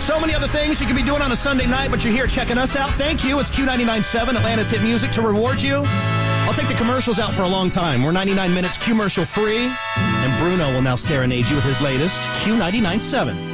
So many other things you could be doing on a Sunday night, but you're here checking us out. Thank you. It's Q99.7, Atlanta's hit music, to reward you. I'll take the commercials out for a long time. We're 99 minutes commercial free, and Bruno will now serenade you with his latest Q99.7.